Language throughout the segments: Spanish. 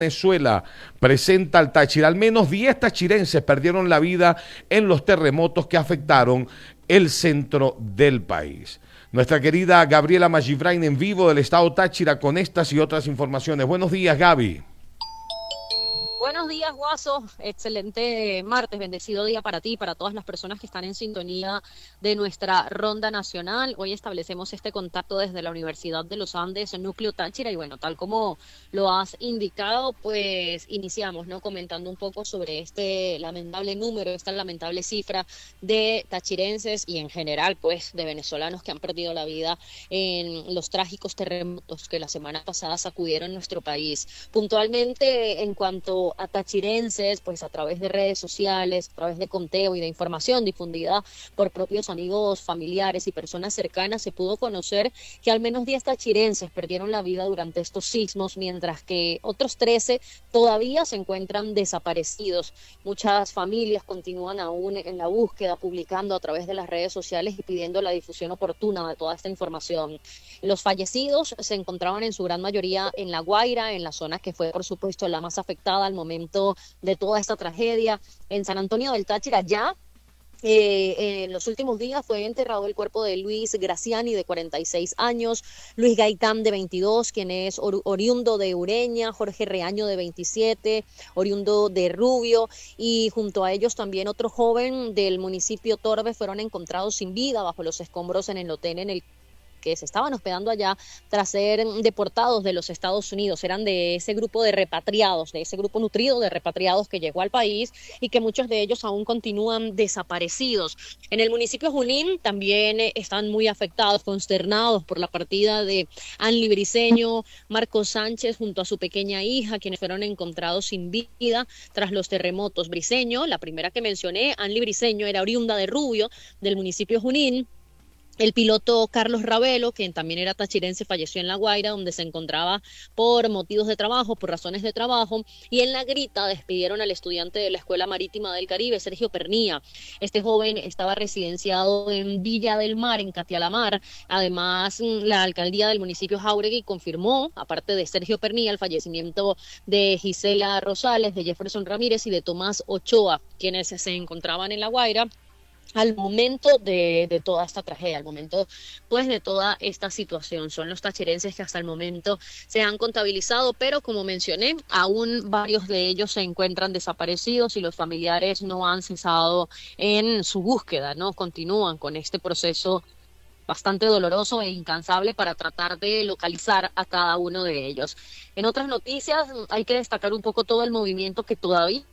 Venezuela presenta al Táchira. Al menos 10 tachirenses perdieron la vida en los terremotos que afectaron el centro del país. Nuestra querida Gabriela Magivrain en vivo del estado Táchira con estas y otras informaciones. Buenos días, Gaby. Buenos días, Guaso. Excelente martes, bendecido día para ti y para todas las personas que están en sintonía de nuestra ronda nacional. Hoy establecemos este contacto desde la Universidad de los Andes, Núcleo Táchira, y bueno, tal como lo has indicado, pues iniciamos, ¿no? Comentando un poco sobre este lamentable número, esta lamentable cifra de tachirenses y en general, pues, de venezolanos que han perdido la vida en los trágicos terremotos que la semana pasada sacudieron nuestro país. Puntualmente, en cuanto a tachirenses, pues a través de redes sociales, a través de conteo y de información difundida por propios amigos, familiares y personas cercanas, se pudo conocer que al menos 10 tachirenses perdieron la vida durante estos sismos, mientras que otros 13 todavía se encuentran desaparecidos. Muchas familias continúan aún en la búsqueda, publicando a través de las redes sociales y pidiendo la difusión oportuna de toda esta información. Los fallecidos se encontraban en su gran mayoría en La Guaira, en la zona que fue, por supuesto, la más afectada al momento de toda esta tragedia. En San Antonio del Táchira ya en los últimos días fue enterrado el cuerpo de Luis Graciani, de 46 años, Luis Gaitán, de 22, quien es oriundo de Ureña, Jorge Reaño, de 27, oriundo de Rubio, y junto a ellos también otro joven del municipio Torbe fueron encontrados sin vida bajo los escombros en el hotel en el que se estaban hospedando allá tras ser deportados de los Estados Unidos. Eran de ese grupo de repatriados, de ese grupo nutrido de repatriados que llegó al país y que muchos de ellos aún continúan desaparecidos. En el municipio de Junín también están muy afectados, consternados por la partida de Anly Briceño, Marcos Sánchez junto a su pequeña hija, quienes fueron encontrados sin vida tras los terremotos. Briceño, la primera que mencioné, Anly Briceño, era oriunda de Rubio, del municipio de Junín. El piloto Carlos Ravelo, quien también era tachirense, falleció en La Guaira, donde se encontraba por motivos de trabajo, por razones de trabajo, y en La Grita despidieron al estudiante de la Escuela Marítima del Caribe, Sergio Pernía. Este joven estaba residenciado en Villa del Mar, en Catialamar. Además, la alcaldía del municipio Jáuregui confirmó, aparte de Sergio Pernía, el fallecimiento de Gisela Rosales, de Jefferson Ramírez y de Tomás Ochoa, quienes se encontraban en La Guaira al momento de toda esta tragedia, al momento pues de toda esta situación. Son los tachirenses que hasta el momento se han contabilizado, pero como mencioné, aún varios de ellos se encuentran desaparecidos y los familiares no han cesado en su búsqueda, ¿no? Continúan con este proceso bastante doloroso e incansable para tratar de localizar a cada uno de ellos. En otras noticias, hay que destacar un poco todo el movimiento que todavía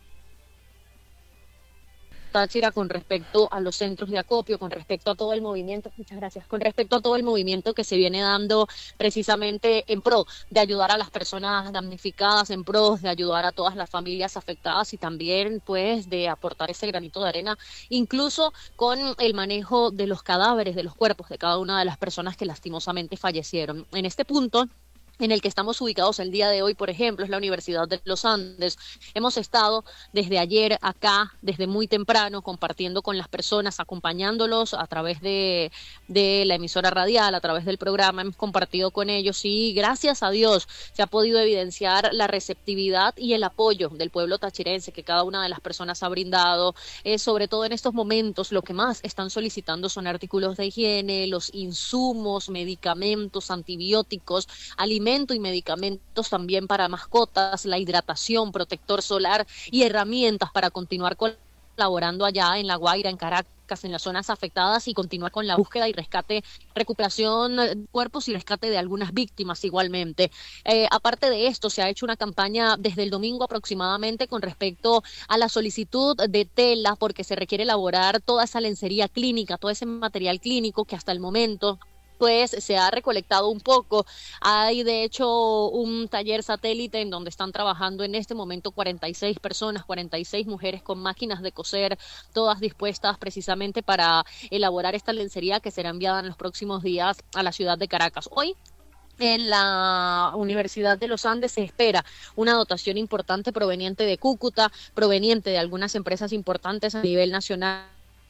Táchira con respecto a los centros de acopio, con respecto a todo el movimiento, muchas gracias, con respecto a todo el movimiento que se viene dando precisamente en pro de ayudar a las personas damnificadas, en pro de ayudar a todas las familias afectadas y también pues de aportar ese granito de arena, incluso con el manejo de los cadáveres, de los cuerpos de cada una de las personas que lastimosamente fallecieron. En este punto en el que estamos ubicados el día de hoy, por ejemplo, es la Universidad de los Andes. Hemos estado desde ayer acá, desde muy temprano, compartiendo con las personas, acompañándolos a través de la emisora radial, a través del programa, hemos compartido con ellos y gracias a Dios se ha podido evidenciar la receptividad y el apoyo del pueblo tachirense que cada una de las personas ha brindado. Sobre todo en estos momentos, lo que más están solicitando son artículos de higiene, los insumos, medicamentos, antibióticos, alimentos y medicamentos también para mascotas, la hidratación, protector solar y herramientas para continuar colaborando allá en La Guaira, en Caracas, en las zonas afectadas y continuar con la búsqueda y rescate, recuperación de cuerpos y rescate de algunas víctimas igualmente. Aparte de esto, se ha hecho una campaña desde el domingo aproximadamente con respecto a la solicitud de tela porque se requiere elaborar toda esa lencería clínica, todo ese material clínico que hasta el momento pues se ha recolectado un poco. Hay de hecho un taller satélite en donde están trabajando en este momento 46 personas, 46 mujeres con máquinas de coser, todas dispuestas precisamente para elaborar esta lencería que será enviada en los próximos días a la ciudad de Caracas. Hoy en la Universidad de los Andes se espera una dotación importante proveniente de Cúcuta, proveniente de algunas empresas importantes a nivel nacional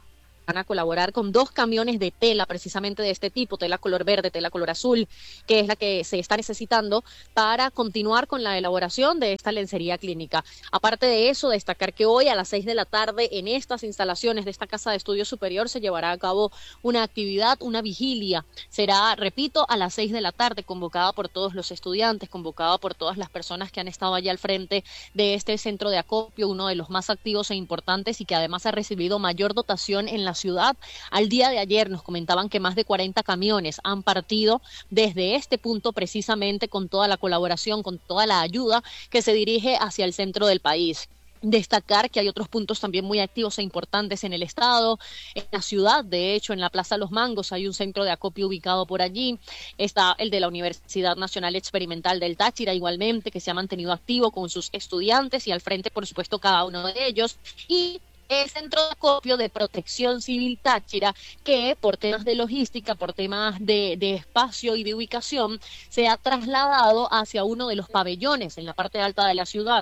a colaborar con 2 camiones de tela, precisamente de este tipo, tela color verde, tela color azul, que es la que se está necesitando para continuar con la elaboración de esta lencería clínica. Aparte de eso, destacar que hoy a las 6 de la tarde en estas instalaciones de esta Casa de Estudios Superior se llevará a cabo una actividad, una vigilia. Será, repito, a las 6 de la tarde, convocada por todos los estudiantes, convocada por todas las personas que han estado allá al frente de este centro de acopio, uno de los más activos e importantes y que además ha recibido mayor dotación en la ciudad. Al día de ayer nos comentaban que más de 40 camiones han partido desde este punto precisamente con toda la colaboración, con toda la ayuda que se dirige hacia el centro del país. Destacar que hay otros puntos también muy activos e importantes en el estado, en la ciudad, de hecho, en la Plaza Los Mangos hay un centro de acopio ubicado por allí, está el de la Universidad Nacional Experimental del Táchira igualmente, que se ha mantenido activo con sus estudiantes y al frente, por supuesto, cada uno de ellos, y el Centro de Acopio de Protección Civil Táchira, que por temas de logística, por temas de espacio y de ubicación, se ha trasladado hacia uno de los pabellones en la parte alta de la ciudad,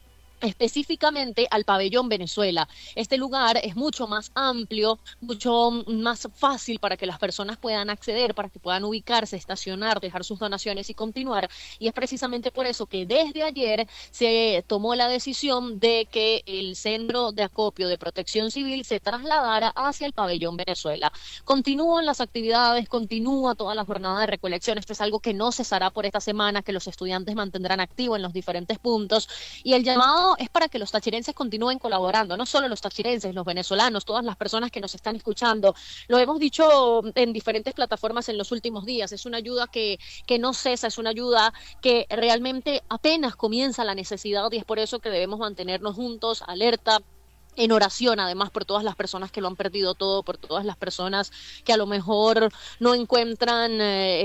específicamente al pabellón Venezuela. Este lugar es mucho más amplio, mucho más fácil para que las personas puedan acceder, para que puedan ubicarse, estacionar, dejar sus donaciones y continuar, y es precisamente por eso que desde ayer se tomó la decisión de que el Centro de Acopio de Protección Civil se trasladara hacia el pabellón Venezuela. Continúan las actividades, continúa toda la jornada de recolección, esto es algo que no cesará por esta semana, que los estudiantes mantendrán activo en los diferentes puntos, y el llamado es para que los tachirenses continúen colaborando, no solo los tachirenses, los venezolanos, todas las personas que nos están escuchando. Lo hemos dicho en diferentes plataformas en los últimos días, es una ayuda que no cesa, es una ayuda que realmente apenas comienza la necesidad y es por eso que debemos mantenernos juntos, alerta, en oración, además, por todas las personas que lo han perdido todo, por todas las personas que a lo mejor no encuentran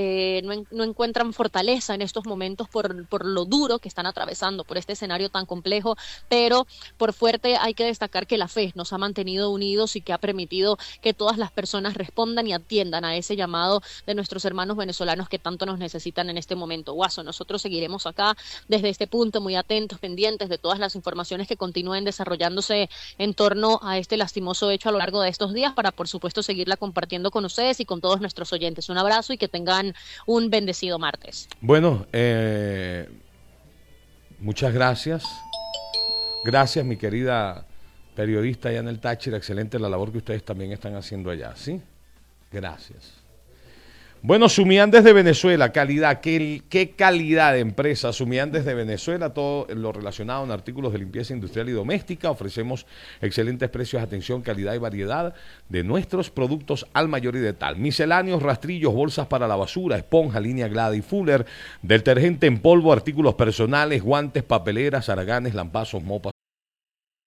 no encuentran fortaleza en estos momentos por lo duro que están atravesando, por este escenario tan complejo, pero por fuerte hay que destacar que la fe nos ha mantenido unidos y que ha permitido que todas las personas respondan y atiendan a ese llamado de nuestros hermanos venezolanos que tanto nos necesitan en este momento. Guaso, nosotros seguiremos acá desde este punto muy atentos, pendientes de todas las informaciones que continúen desarrollándose en torno a este lastimoso hecho a lo largo de estos días para, por supuesto, seguirla compartiendo con ustedes y con todos nuestros oyentes. Un abrazo y que tengan un bendecido martes. Bueno, muchas gracias. Gracias, mi querida periodista allá en el Táchira. Excelente la labor que ustedes también están haciendo allá, ¿sí? Gracias. Bueno, Sumian desde Venezuela, calidad, ¿qué calidad de empresa? Sumian desde Venezuela, todo lo relacionado en artículos de limpieza industrial y doméstica. Ofrecemos excelentes precios, atención, calidad y variedad de nuestros productos al mayor y de tal. Misceláneos, rastrillos, bolsas para la basura, esponja, línea Glada y Fuller, detergente en polvo, artículos personales, guantes, papeleras, haraganes, lampazos, mopas.